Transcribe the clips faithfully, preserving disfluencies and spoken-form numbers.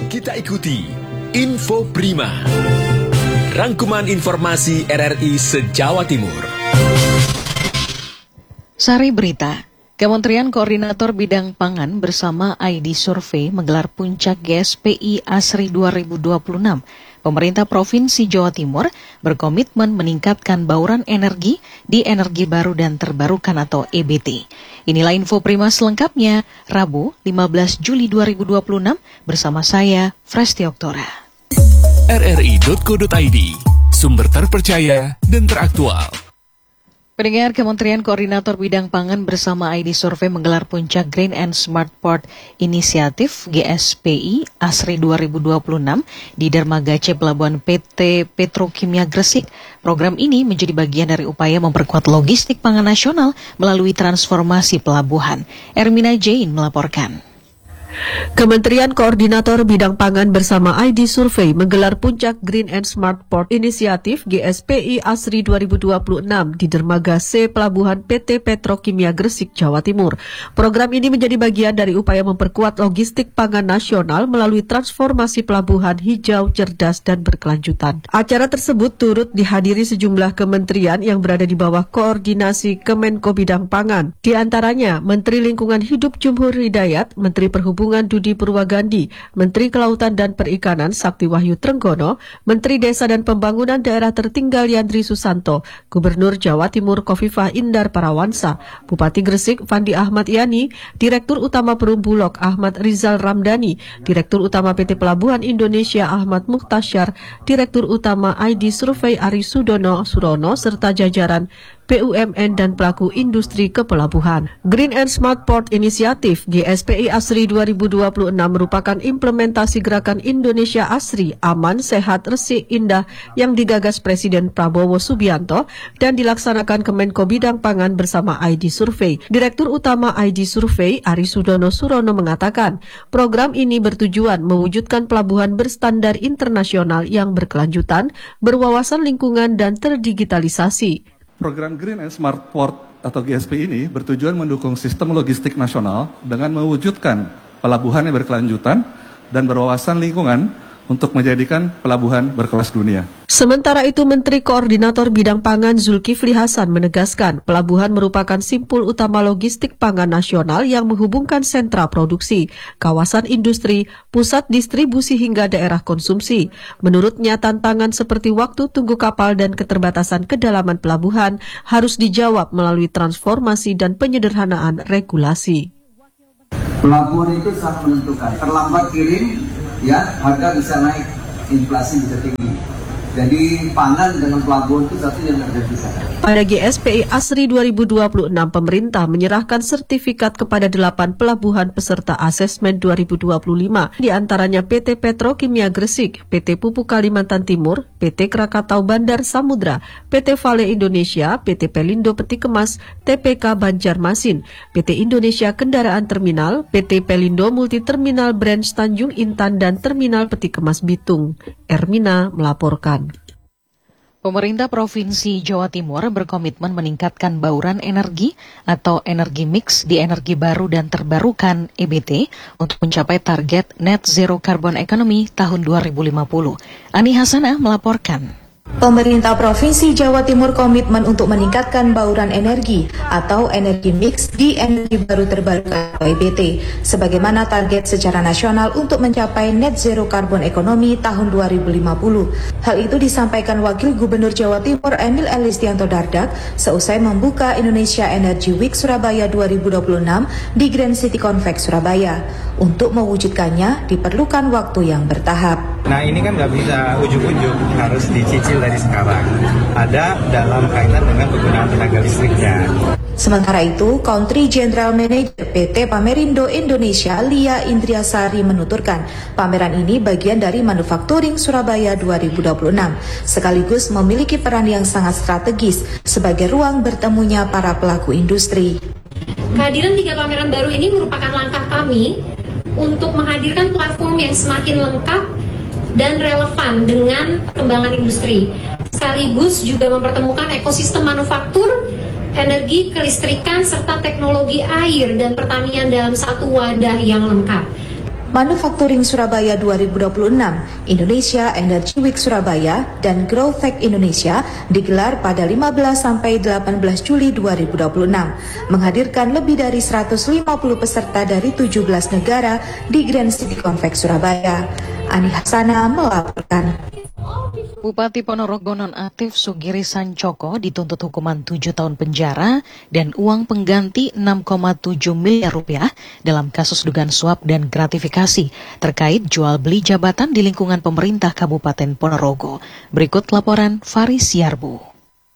kita ikuti Info Prima, rangkuman informasi R R I se-Jawa Timur. Sari berita, Kementerian Koordinator Bidang Pangan bersama I D Survey menggelar puncak G S P I ASRI dua ribu dua puluh enam. Pemerintah Provinsi Jawa Timur berkomitmen meningkatkan bauran energi di energi baru dan terbarukan atau E B T. Inilah info Prima selengkapnya, Rabu lima belas Juli dua ribu dua puluh enam bersama saya, Fresti Oktora. R R I titik co titik I D, sumber terpercaya dan teraktual. Pendengar, Kementerian Koordinator Bidang Pangan bersama I D Survey menggelar puncak Green and Smart Port Inisiatif G S P I ASRI dua ribu dua puluh enam di Dermaga C Pelabuhan P T Petrokimia Gresik. Program ini menjadi bagian dari upaya memperkuat logistik pangan nasional melalui transformasi pelabuhan. Ermina Jain melaporkan. Kementerian Koordinator Bidang Pangan bersama I D Survey menggelar puncak Green and Smart Port Inisiatif G S P I ASRI dua ribu dua puluh enam di Dermaga C Pelabuhan P T Petrokimia Gresik, Jawa Timur. Program ini menjadi bagian dari upaya memperkuat logistik pangan nasional melalui transformasi pelabuhan hijau, cerdas, dan berkelanjutan. Acara tersebut turut dihadiri sejumlah kementerian yang berada di bawah koordinasi Kemenko Bidang Pangan. Di antaranya Menteri Lingkungan Hidup Jumhur Hidayat, Menteri Perhubungan Dudi Purwagandi, Menteri Kelautan dan Perikanan Sakti Wahyu Trenggono, Menteri Desa dan Pembangunan Daerah Tertinggal Yandri Susanto, Gubernur Jawa Timur Khofifah Indar Parawansa, Bupati Gresik Fandi Ahmad Yani, Direktur Utama Perum Bulog Ahmad Rizal Ramdhani, Direktur Utama P T Pelabuhan Indonesia Ahmad Mukhtasyar, Direktur Utama I D Survey Ari Sudono Surono, serta jajaran B U M N dan pelaku industri kepelabuhan. Green and Smart Port Inisiatif G S P I ASRI dua ribu dua puluh enam merupakan implementasi gerakan Indonesia Asri, Aman, Sehat, Resik, Indah yang digagas Presiden Prabowo Subianto dan dilaksanakan Kemenko Bidang Pangan bersama I D Survey. Direktur Utama I D Survey Ari Sudono Surono mengatakan, program ini bertujuan mewujudkan pelabuhan berstandar internasional yang berkelanjutan, berwawasan lingkungan dan terdigitalisasi. Program Green and Smart Port atau G S P ini bertujuan mendukung sistem logistik nasional dengan mewujudkan pelabuhan yang berkelanjutan dan berwawasan lingkungan untuk menjadikan pelabuhan berkelas dunia. Sementara itu, Menteri Koordinator Bidang Pangan Zulkifli Hasan menegaskan pelabuhan merupakan simpul utama logistik pangan nasional yang menghubungkan sentra produksi, kawasan industri, pusat distribusi hingga daerah konsumsi. Menurutnya, tantangan seperti waktu tunggu kapal dan keterbatasan kedalaman pelabuhan harus dijawab melalui transformasi dan penyederhanaan regulasi. Pelabuhan itu sangat menentukan. Terlambat kirim, ya harga bisa naik, inflasi bisa tinggi. Jadi pangan dengan pelabuhan itu satu yang tidak bisa. Pada G S P I ASRI dua ribu dua puluh enam, pemerintah menyerahkan sertifikat kepada delapan pelabuhan peserta asesmen dua ribu dua puluh lima, di antaranya P T Petrokimia Gresik, P T Pupuk Kalimantan Timur, P T Krakatau Bandar Samudra, P T Vale Indonesia, P T Pelindo Peti Kemas, T P K Banjarmasin, P T Indonesia Kendaraan Terminal, P T Pelindo Multi Terminal Branch Tanjung Intan, dan Terminal Peti Kemas Bitung. Ermina melaporkan. Pemerintah Provinsi Jawa Timur berkomitmen meningkatkan bauran energi atau energi mix di energi baru dan terbarukan E B T untuk mencapai target net zero carbon economy tahun dua ribu lima puluh. Ani Hasanah melaporkan. Pemerintah Provinsi Jawa Timur komitmen untuk meningkatkan bauran energi atau energi mix di energi baru terbarukan atau E B T sebagaimana target secara nasional untuk mencapai net zero carbon economy tahun dua ribu lima puluh. Hal itu disampaikan Wakil Gubernur Jawa Timur Emil Elistianto Dardak seusai membuka Indonesia Energy Week Surabaya dua ribu dua puluh enam di Grand City Convex Surabaya. Untuk mewujudkannya diperlukan waktu yang bertahap. Nah ini kan nggak bisa ujuk-ujuk, harus dicicil dari sekarang. Ada dalam kaitan dengan penggunaan tenaga listriknya. Sementara itu, Country General Manager P T Pamerindo Indonesia Lia Indriasari menuturkan, pameran ini bagian dari Manufacturing Surabaya dua ribu dua puluh enam, sekaligus memiliki peran yang sangat strategis sebagai ruang bertemunya para pelaku industri. Kehadiran tiga pameran baru ini merupakan langkah kami untuk menghadirkan platform yang semakin lengkap dan relevan dengan perkembangan industri, sekaligus juga mempertemukan ekosistem manufaktur, energi, kelistrikan, serta teknologi air dan pertanian dalam satu wadah yang lengkap. Manufacturing Surabaya dua ribu dua puluh enam, Indonesia Energy Week Surabaya, dan Growtech Indonesia digelar pada lima belas sampai delapan belas Juli dua ribu dua puluh enam, menghadirkan lebih dari seratus lima puluh peserta dari tujuh belas negara di Grand City Convex Surabaya. Ani Hassana melaporkan. Bupati Ponorogo nonaktif Sugiri Sancoko dituntut hukuman tujuh tahun penjara dan uang pengganti enam koma tujuh miliar rupiah dalam kasus dugaan suap dan gratifikasi terkait jual beli jabatan di lingkungan pemerintah Kabupaten Ponorogo. Berikut laporan Faris Yarbu.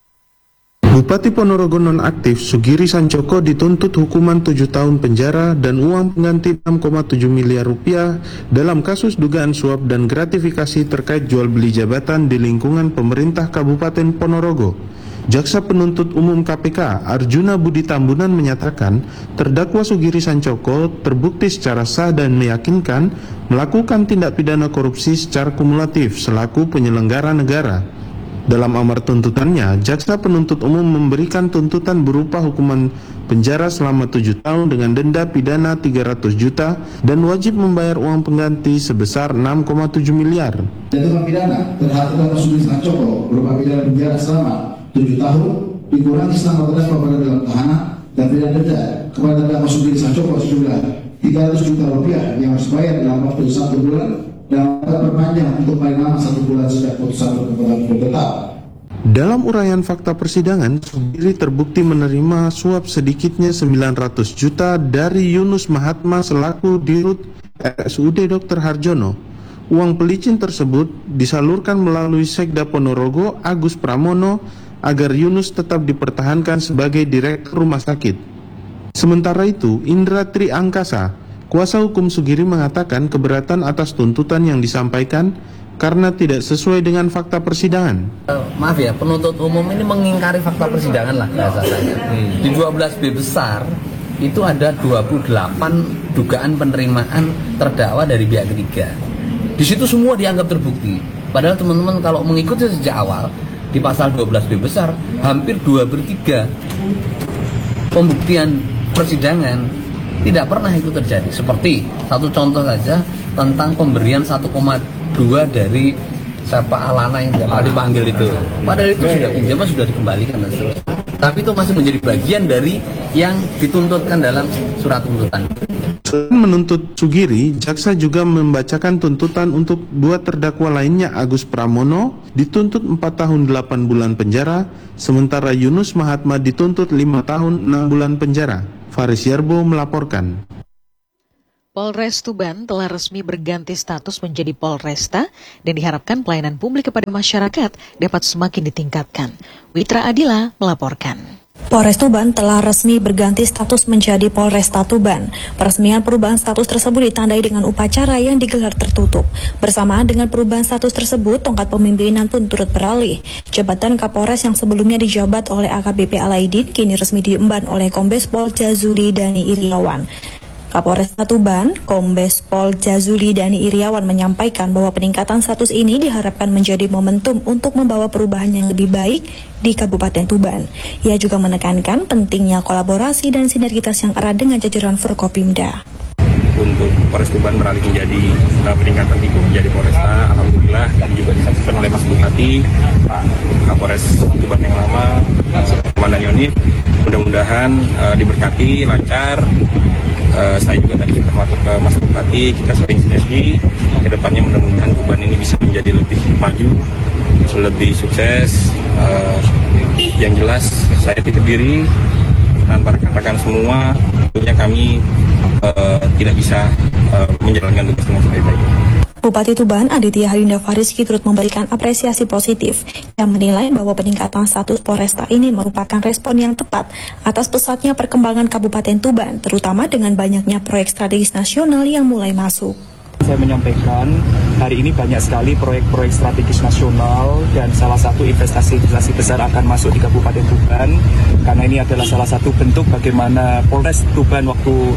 Bupati Ponorogo nonaktif Sugiri Sancoko dituntut hukuman tujuh tahun penjara dan uang pengganti enam koma tujuh miliar rupiah dalam kasus dugaan suap dan gratifikasi terkait jual beli jabatan di lingkungan pemerintah Kabupaten Ponorogo. Jaksa Penuntut Umum K P K Arjuna Budi Tambunan menyatakan terdakwa Sugiri Sancoko terbukti secara sah dan meyakinkan melakukan tindak pidana korupsi secara kumulatif selaku penyelenggara negara. Dalam amar tuntutannya, Jaksa Penuntut Umum memberikan tuntutan berupa hukuman penjara selama tujuh tahun dengan denda pidana tiga ratus juta dan wajib membayar uang pengganti sebesar enam koma tujuh miliar. Jatuhan pidana terhadap terdakwa Sugiri Sancoko berupa pidana penjara selama tujuh tahun dikurangi selama terdakwa pada dalam tahanan dan pidana denda kepada terdakwa Sugiri Sancoko sejumlah tiga ratus juta rupiah yang harus bayar dalam waktu satu bulan dan perpanjang untuk paling lama satu bulan sejak putusan berkekuatan tetap. Dalam uraian fakta persidangan, Sugiri terbukti menerima suap sedikitnya sembilan ratus juta dari Yunus Mahatma selaku Dirut R S U D Dokter Harjono. Uang pelicin tersebut disalurkan melalui Sekda Ponorogo Agus Pramono agar Yunus tetap dipertahankan sebagai direktur rumah sakit. Sementara itu, Indra Tri Angkasa, kuasa hukum Sugiri, mengatakan keberatan atas tuntutan yang disampaikan karena tidak sesuai dengan fakta persidangan. Uh, maaf ya, penuntut umum ini mengingkari fakta persidangan lah bahasanya. Hmm. Di dua belas B besar itu ada dua puluh delapan dugaan penerimaan terdakwa dari pihak ketiga. Di situ semua dianggap terbukti. Padahal teman-teman kalau mengikuti sejak awal di pasal dua belas B besar hampir dua per tiga pembuktian persidangan tidak pernah itu terjadi. Seperti satu contoh saja tentang pemberian satu koma dua dari siapa Alana yang tidak dipanggil itu. Padahal itu sudah pinjaman sudah dikembalikan dan seterusnya. Tapi itu masih menjadi bagian dari yang dituntutkan dalam surat tuntutan. Selain menuntut Sugiri, jaksa juga membacakan tuntutan untuk dua terdakwa lainnya. Agus Pramono dituntut empat tahun delapan bulan penjara, sementara Yunus Mahatma dituntut lima tahun enam bulan penjara. Faris Yarbo melaporkan. Polres Tuban telah resmi berganti status menjadi Polresta dan diharapkan pelayanan publik kepada masyarakat dapat semakin ditingkatkan. Witra Adila melaporkan. Polres Tuban telah resmi berganti status menjadi Polresta Tuban. Peresmian perubahan status tersebut ditandai dengan upacara yang digelar tertutup. Bersamaan dengan perubahan status tersebut, tongkat pemimpinan pun turut beralih. Jabatan Kapolres yang sebelumnya dijabat oleh A K B P Alaidin kini resmi diemban oleh Kombes Pol Jazuli Dani Iriawan. Kapolres Tuban, Kombes Pol Jazuli Dani Iriawan menyampaikan bahwa peningkatan status ini diharapkan menjadi momentum untuk membawa perubahan yang lebih baik di Kabupaten Tuban. Ia juga menekankan pentingnya kolaborasi dan sinergitas yang erat dengan jajaran Forkopimda. Untuk Polres Tuban beralih menjadi uh, peningkatan itu menjadi Polresta, alhamdulillah, dan juga disaksikan oleh Mas Bupati, Pak Kapolres Tuban yang lama, Komandan Yonif. Mudah-mudahan uh, diberkati, lancar. Uh, saya juga tadi kita masuk ke Mas Bupati, kita sering sinergi. Kedepannya mudah-mudahan Tuban ini bisa menjadi lebih maju, lebih sukses. Uh, yang jelas saya titip diri tanpa rekan-rekan semua, tentunya kami uh, tidak bisa uh, menjalankan tugas dengan sebaik-baik. Bupati Tuban Aditya Harinda Fariski turut memberikan apresiasi positif yang menilai bahwa peningkatan status Polresta ini merupakan respon yang tepat atas pesatnya perkembangan Kabupaten Tuban, terutama dengan banyaknya proyek strategis nasional yang mulai masuk. Saya menyampaikan hari ini banyak sekali proyek-proyek strategis nasional dan salah satu investasi-investasi besar akan masuk di Kabupaten Tuban karena ini adalah salah satu bentuk bagaimana Polres Tuban waktu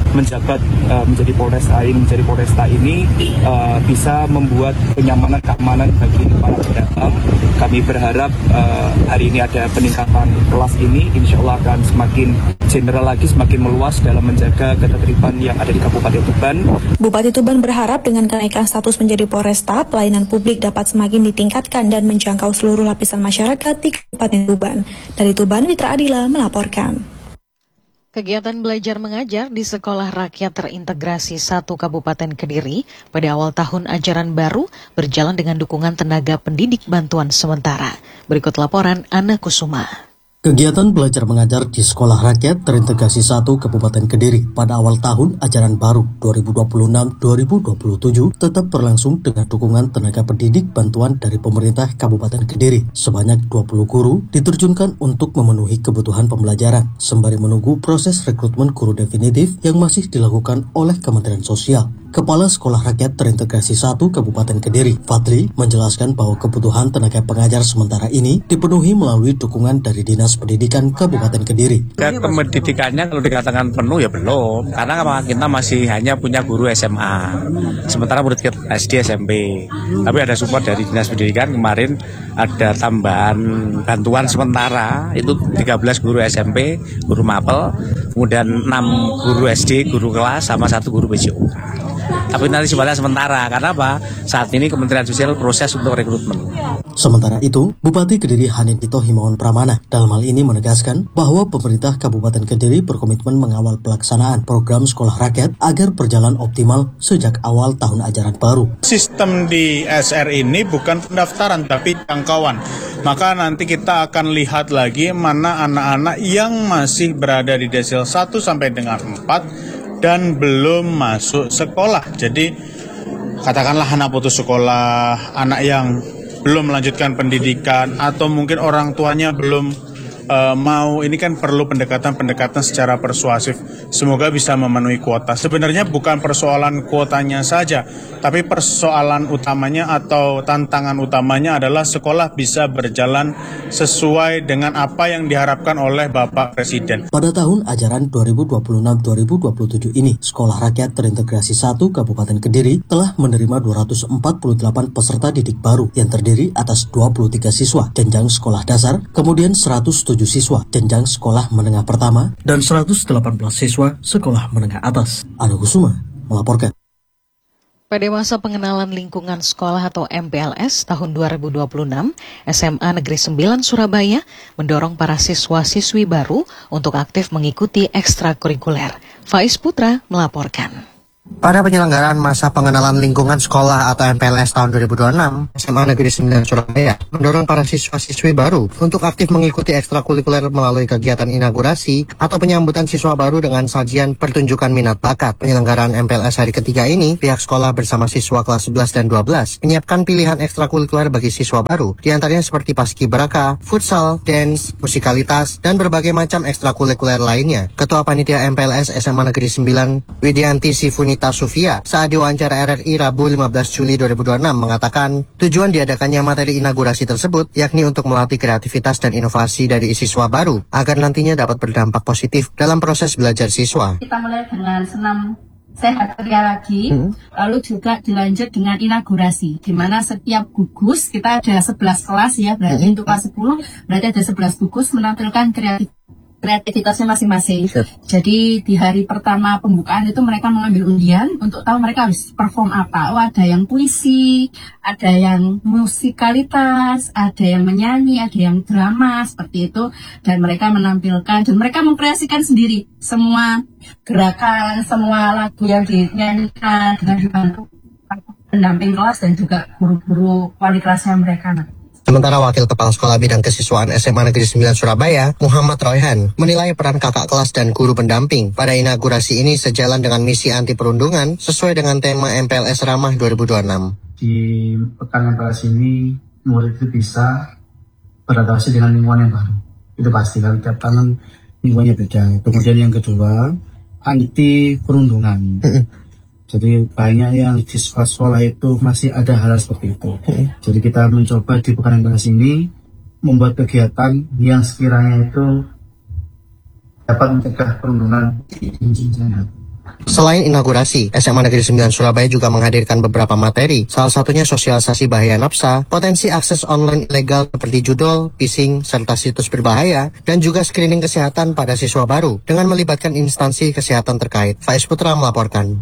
menjabat uh, menjadi Polresta ini menjadi Polresta ini uh, bisa membuat kenyamanan keamanan bagi para pendatang. Kami berharap uh, hari ini ada peningkatan kelas ini, insya Allah akan semakin general lagi, semakin meluas dalam menjaga ketertiban yang ada di Kabupaten Tuban. Bupati Tuban berharap dengan kenaikan status menjadi Polresta, pelayanan publik dapat semakin ditingkatkan dan menjangkau seluruh lapisan masyarakat di Kabupaten Tuban. Dari Tuban, Mitra Adila melaporkan. Kegiatan belajar mengajar di Sekolah Rakyat Terintegrasi satu Kabupaten Kediri pada awal tahun ajaran baru berjalan dengan dukungan tenaga pendidik bantuan sementara. Berikut laporan Ana Kusuma. Kegiatan belajar mengajar di Sekolah Rakyat Terintegrasi satu Kabupaten Kediri pada awal tahun ajaran baru dua ribu dua puluh enam dua ribu dua puluh tujuh tetap berlangsung dengan dukungan tenaga pendidik bantuan dari pemerintah Kabupaten Kediri. Sebanyak dua puluh guru diterjunkan untuk memenuhi kebutuhan pembelajaran sembari menunggu proses rekrutmen guru definitif yang masih dilakukan oleh Kementerian Sosial. Kepala Sekolah Rakyat Terintegrasi satu Kabupaten Kediri, Fadli, menjelaskan bahwa kebutuhan tenaga pengajar sementara ini dipenuhi melalui dukungan dari Dinas Pendidikan Kabupaten Kediri. Dan pendidikannya kalau dikatakan penuh ya belum, karena kita masih hanya punya guru S M A, sementara murid kita S D, S M P. Tapi ada support dari Dinas Pendidikan, kemarin ada tambahan bantuan sementara, itu tiga belas guru S M P, guru mapel, kemudian enam guru S D, guru kelas, sama satu guru B J U. Tapi nanti sebenarnya sementara, karena apa? Saat ini Kementerian Sosial proses untuk rekrutmen. Sementara itu, Bupati Kediri Hanindito Himawan Pramana dalam hal ini menegaskan bahwa pemerintah Kabupaten Kediri berkomitmen mengawal pelaksanaan program sekolah rakyat agar berjalan optimal sejak awal tahun ajaran baru. Sistem di S R ini bukan pendaftaran tapi jangkauan. Maka nanti kita akan lihat lagi mana anak-anak yang masih berada di desil satu sampai dengan empat dan belum masuk sekolah. Jadi katakanlah anak putus sekolah, anak yang belum melanjutkan pendidikan, atau mungkin orang tuanya belum uh, mau, ini kan perlu pendekatan-pendekatan secara persuasif. Semoga bisa memenuhi kuota. Sebenarnya bukan persoalan kuotanya saja, tapi persoalan utamanya atau tantangan utamanya adalah sekolah bisa berjalan sesuai dengan apa yang diharapkan oleh Bapak Presiden. Pada tahun ajaran dua ribu dua puluh enam dua ribu dua puluh tujuh ini, Sekolah Rakyat Terintegrasi satu Kabupaten Kediri telah menerima dua ratus empat puluh delapan peserta didik baru yang terdiri atas dua puluh tiga siswa jenjang sekolah dasar, kemudian seratus tujuh siswa jenjang sekolah menengah pertama, dan seratus delapan belas siswa sekolah menengah atas. Ana Kusuma melaporkan. Pada masa pengenalan lingkungan sekolah atau M P L S tahun dua ribu dua puluh enam, S M A Negeri sembilan Surabaya mendorong para siswa-siswi baru untuk aktif mengikuti ekstrakurikuler. Faiz Putra melaporkan. Pada penyelenggaraan masa pengenalan lingkungan sekolah atau M P L S tahun dua ribu dua puluh enam, S M A Negeri sembilan Surabaya mendorong para siswa-siswi baru untuk aktif mengikuti ekstrakurikuler melalui kegiatan inaugurasi atau penyambutan siswa baru dengan sajian pertunjukan minat bakat. Penyelenggaraan M P L S hari ketiga ini, pihak sekolah bersama siswa kelas sebelas dan dua belas menyiapkan pilihan ekstrakurikuler bagi siswa baru, di antaranya seperti paskibraka, futsal, dance, musikalitas, dan berbagai macam ekstrakurikuler lainnya. Ketua Panitia M P L S S M A Negeri sembilan, Widianti Sifunita Sofia, saat diwawancara R R I Rabu lima belas Juli dua ribu dua puluh enam mengatakan tujuan diadakannya materi inaugurasi tersebut yakni untuk melatih kreativitas dan inovasi dari siswa baru agar nantinya dapat berdampak positif dalam proses belajar siswa. Kita mulai dengan senam sehat pria lagi, hmm. lalu juga dilanjut dengan inaugurasi, di mana setiap gugus kita ada sebelas kelas ya, berarti hmm. untuk kelas sepuluh berarti ada sebelas gugus menampilkan kreativitas. kreativitasnya masing-masing. Sure. Jadi di hari pertama pembukaan itu mereka mengambil undian untuk tahu mereka harus perform apa. Oh, ada yang puisi, ada yang musikalitas, ada yang menyanyi, ada yang drama, seperti itu. Dan mereka menampilkan, dan mereka mengkreasikan sendiri semua gerakan, semua lagu yang dinyanyikan dengan dibantu pendamping kelas dan juga guru-guru wali kelasnya mereka. Sementara Wakil Kepala Sekolah Bidang Kesiswaan S M A Negeri sembilan Surabaya, Muhammad Royhan, menilai peran kakak kelas dan guru pendamping pada inaugurasi ini sejalan dengan misi anti perundungan sesuai dengan tema M P L S Ramah dua ribu dua puluh enam. Di pekan M P L S ini, murid itu bisa beradaptasi dengan lingkungan yang baru. Itu pasti, kalau tiap tahun lingkungannya beda. Kemudian yang kedua, anti perundungan. Jadi banyak yang di sekolah itu masih ada hal seperti itu. Okay. Jadi kita mencoba di pekan M P L S ini membuat kegiatan yang sekiranya itu dapat mencegah perundungan di lingkungan. Selain inaugurasi, S M A Negeri sembilan Surabaya juga menghadirkan beberapa materi, salah satunya sosialisasi bahaya nafsa, potensi akses online ilegal seperti judul, phishing, serta situs berbahaya, dan juga screening kesehatan pada siswa baru dengan melibatkan instansi kesehatan terkait. Faiz Putra melaporkan.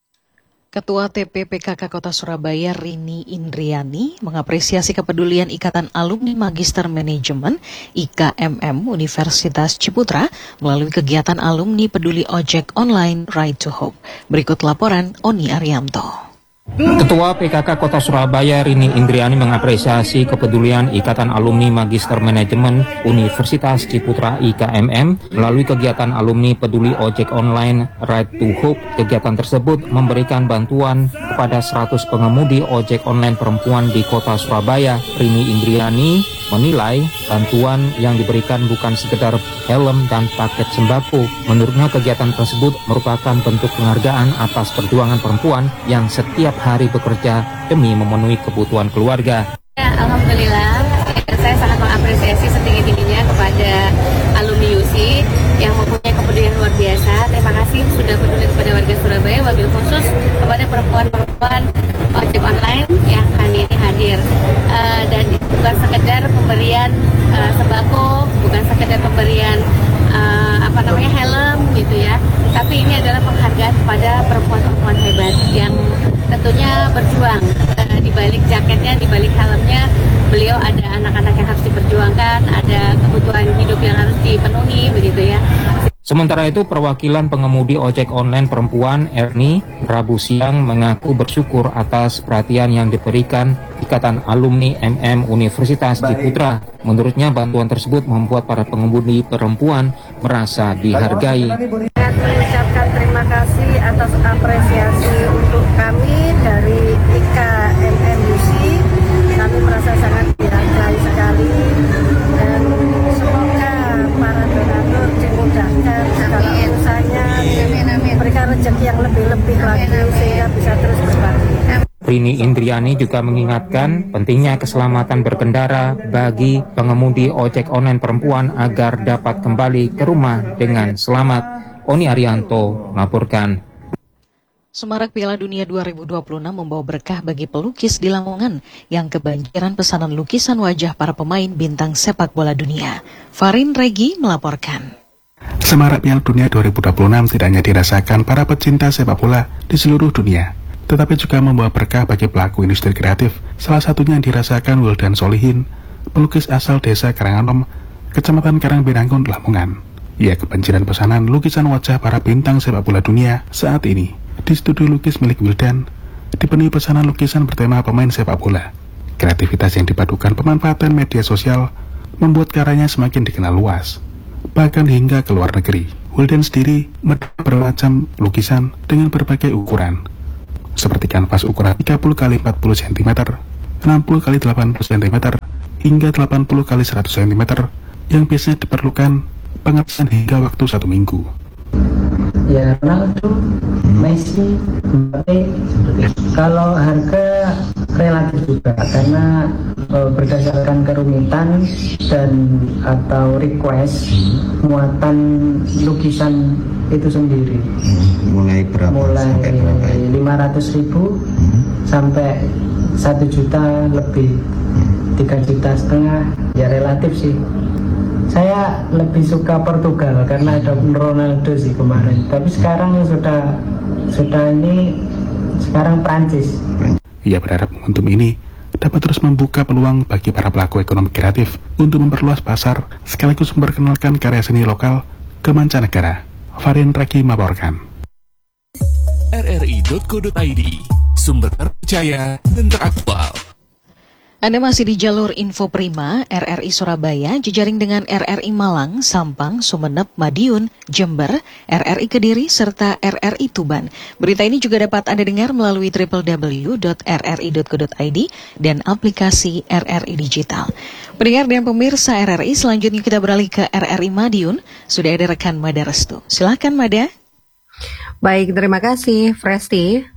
Ketua T P P K K Kota Surabaya Rini Indriani mengapresiasi kepedulian Ikatan Alumni Magister Manajemen I K M M Universitas Ciputra melalui kegiatan alumni peduli ojek online Ride to Hope. Berikut laporan Oni Arianto. Ketua P K K Kota Surabaya Rini Indriani mengapresiasi kepedulian Ikatan Alumni Magister Manajemen Universitas Ciputra I K M M melalui kegiatan alumni peduli ojek online Ride to Hope. Kegiatan tersebut memberikan bantuan kepada seratus pengemudi ojek online perempuan di Kota Surabaya. Rini Indriani menilai bantuan yang diberikan bukan sekedar helm dan paket sembako. Menurutnya kegiatan tersebut merupakan bentuk penghargaan atas perjuangan perempuan yang setiap hari bekerja demi memenuhi kebutuhan keluarga. Ya, alhamdulillah, saya sangat mengapresiasi setinggi-tingginya kepada alumni U S I yang mempunyai kepedulian luar biasa. Terima kasih sudah peduli kepada warga Surabaya, wabil khusus kepada perempuan-perempuan ojek online yang hari ini hadir. Uh, dan bukan sekedar pemberian uh, sembako, bukan sekedar pemberian uh, apa namanya helm gitu ya, tapi ini adalah penghargaan kepada perempuan-perempuan hebat yang tentunya berjuang. Uh, di balik jaketnya, di balik helmnya, beliau ada anak-anak yang harus diperjuangkan, ada kebutuhan hidup yang harus dipenuhi begitu ya. Sementara itu, perwakilan pengemudi ojek online perempuan Erni Rabu siang mengaku bersyukur atas perhatian yang diberikan Ikatan Alumni M M Universitas Ciputra. Menurutnya bantuan tersebut membuat para pengemudi perempuan merasa dihargai. Mengucapkan terima kasih atas apresiasi untuk kami dari I K M M U S I. Kami merasa sangat dihargai sekali dan semoga para donatur dimudahkan segala usahanya, memberikan rezeki yang lebih-lebih lagi sehingga bisa terus berbagi. Rini Indriani juga mengingatkan pentingnya keselamatan berkendara bagi pengemudi ojek online perempuan agar dapat kembali ke rumah dengan selamat. Oni Arianto melaporkan. Semarak Piala Dunia dua ribu dua puluh enam membawa berkah bagi pelukis di Lamongan yang kebanjiran pesanan lukisan wajah para pemain bintang sepak bola dunia. Farin Regi melaporkan. Semarak Piala Dunia dua ribu dua puluh enam tidak hanya dirasakan para pecinta sepak bola di seluruh dunia, tetapi juga membawa berkah bagi pelaku industri kreatif. Salah satunya yang dirasakan Wildan Solihin, pelukis asal desa Karanganom, Kecamatan Karangbinanggun, Lamongan. Ia kebanjiran pesanan lukisan wajah para bintang sepak bola dunia saat ini. Di studio lukis milik Wildan, dipenuhi pesanan lukisan bertema pemain sepak bola. Kreativitas yang dipadukan pemanfaatan media sosial membuat karyanya semakin dikenal luas, bahkan hingga ke luar negeri. Wildan sendiri mendapat bermacam lukisan dengan berbagai ukuran, seperti kanvas ukuran tiga puluh kali empat puluh sentimeter, enam puluh kali delapan puluh sentimeter, hingga delapan puluh kali seratus sentimeter, yang biasanya diperlukan pengerjaan hingga waktu satu minggu. Ya, Ronaldo, Messi, Mbappe. Kalau harga relatif juga karena e, berdasarkan kerumitan dan atau request muatan lukisan itu sendiri. Mulai berapa? Mulai lima ratus ribu hmm. sampai satu juta lebih, tiga juta setengah. Ya relatif sih. Saya lebih suka Portugal karena ada Ronaldo sih kemarin. Tapi sekarang sudah sudah ini sekarang Prancis. Ia berharap momentum ini dapat terus membuka peluang bagi para pelaku ekonomi kreatif untuk memperluas pasar sekaligus memperkenalkan karya seni lokal ke mancanegara. Farin Raki melaporkan. R R I titik co titik I D, sumber terpercaya dan teraktual. Anda masih di jalur Info Prima R R I Surabaya, jejaring dengan R R I Malang, Sampang, Sumeneb, Madiun, Jember, R R I Kediri, serta R R I Tuban. Berita ini juga dapat Anda dengar melalui w w w titik r r i titik co titik i d dan aplikasi R R I Digital. Pendengar dan pemirsa R R I, selanjutnya kita beralih ke R R I Madiun. Sudah ada rekan Mada Restu. Silakan Mada. Baik, terima kasih Fresti.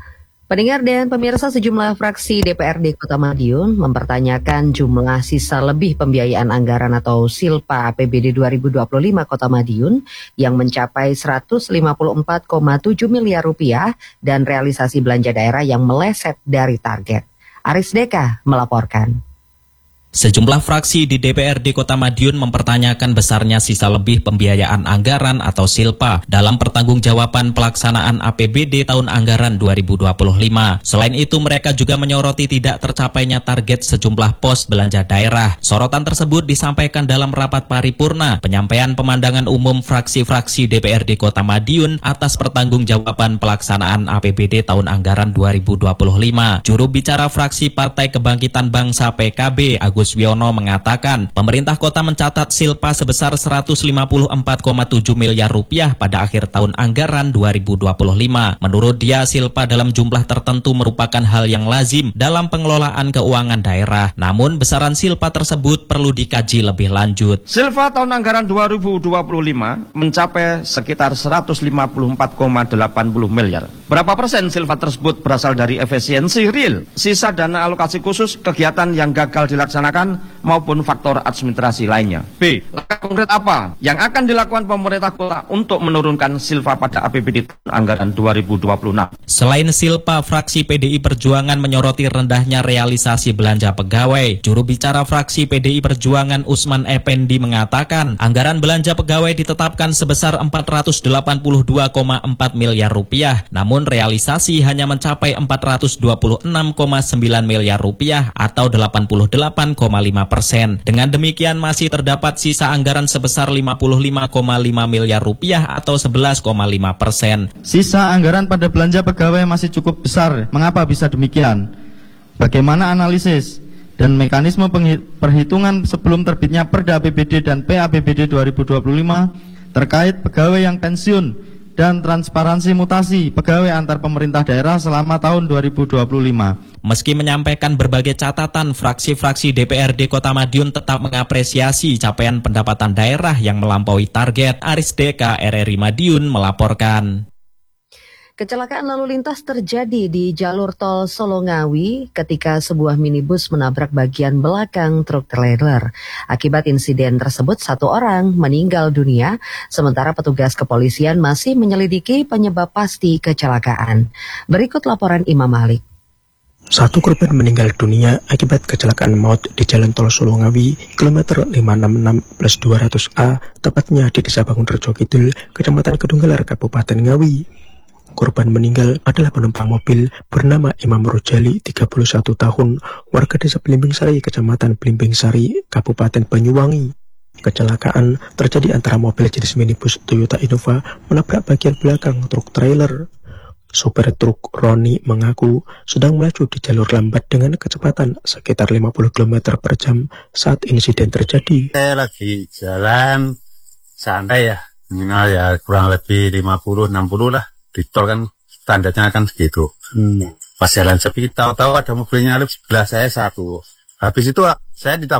Pendengar dan pemirsa, sejumlah fraksi D P R D Kota Madiun mempertanyakan jumlah sisa lebih pembiayaan anggaran atau Silpa A P B D dua ribu dua puluh lima Kota Madiun yang mencapai seratus lima puluh empat koma tujuh miliar rupiah dan realisasi belanja daerah yang meleset dari target. Aris Deka melaporkan. Sejumlah fraksi di D P R D Kota Madiun mempertanyakan besarnya sisa lebih pembiayaan anggaran atau Silpa dalam pertanggungjawaban pelaksanaan A P B D tahun anggaran dua ribu dua puluh lima. Selain itu, mereka juga menyoroti tidak tercapainya target sejumlah pos belanja daerah. Sorotan tersebut disampaikan dalam rapat paripurna penyampaian pemandangan umum fraksi-fraksi D P R D Kota Madiun atas pertanggungjawaban pelaksanaan A P B D tahun anggaran dua ribu dua puluh lima. Juru bicara fraksi Partai Kebangkitan Bangsa P K B, Agus Wiono, mengatakan pemerintah kota mencatat Silpa sebesar seratus lima puluh empat koma tujuh miliar rupiah pada akhir tahun anggaran dua ribu dua puluh lima. Menurut dia, Silpa dalam jumlah tertentu merupakan hal yang lazim dalam pengelolaan keuangan daerah. Namun besaran Silpa tersebut perlu dikaji lebih lanjut. Silpa tahun anggaran dua ribu dua puluh lima mencapai sekitar seratus lima puluh empat koma delapan puluh miliar. Berapa persen Silpa tersebut berasal dari efisiensi real, sisa dana alokasi khusus kegiatan yang gagal dilaksanakan maupun faktor administrasi lainnya. B. Langkah konkret apa yang akan dilakukan pemerintah kota untuk menurunkan Silpa pada A P B D anggaran dua ribu dua puluh enam? Selain Silpa, fraksi P D I Perjuangan menyoroti rendahnya realisasi belanja pegawai. Juru bicara fraksi P D I Perjuangan Usman Effendi mengatakan anggaran belanja pegawai ditetapkan sebesar empat ratus delapan puluh dua koma empat miliar rupiah, namun realisasi hanya mencapai empat ratus dua puluh enam koma sembilan miliar rupiah atau delapan puluh delapan koma lima persen. Dengan demikian masih terdapat sisa anggaran sebesar lima puluh lima koma lima miliar rupiah atau sebelas koma lima persen. Sisa anggaran pada belanja pegawai masih cukup besar. Mengapa bisa demikian? Bagaimana analisis dan mekanisme perhitungan sebelum terbitnya Perda A P B D dan P A P B D dua ribu dua puluh lima terkait pegawai yang pensiun dan transparansi mutasi pegawai antar pemerintah daerah selama tahun dua ribu dua puluh lima. Meski menyampaikan berbagai catatan, fraksi-fraksi D P R D Kota Madiun tetap mengapresiasi capaian pendapatan daerah yang melampaui target. Aris Deka, R R I Madiun melaporkan. Kecelakaan lalu lintas terjadi di jalur tol Solo Ngawi ketika sebuah minibus menabrak bagian belakang truk trailer. Akibat insiden tersebut, satu orang meninggal dunia, sementara petugas kepolisian masih menyelidiki penyebab pasti kecelakaan. Berikut laporan Imam Malik. Satu korban meninggal dunia akibat kecelakaan maut di Jalan Tol Solo Ngawi, kilometer lima enam enam plus dua ratus A, tepatnya di Desa Bangunrejo Kidul, Kecamatan Kedunggalar, Kabupaten Ngawi. Korban meninggal adalah penumpang mobil bernama Imam Rojali, tiga puluh satu tahun, warga Desa Belimbing Sari, Kecamatan Belimbing Sari, Kabupaten Banyuwangi. Kecelakaan terjadi antara mobil jenis minibus Toyota Innova menabrak bagian belakang truk trailer. Sopir truk Roni mengaku sedang melaju di jalur lambat dengan kecepatan sekitar lima puluh kilometer per jam saat insiden terjadi. Saya lagi jalan santai ya, minimal ya kurang lebih lima puluh enam puluh lah. Di tol kan standarnya kan segitu. Hmm. Pas jalan sepi, tahu-tahu ada mobilnya sebelah saya satu. Habis itu saya ditabrak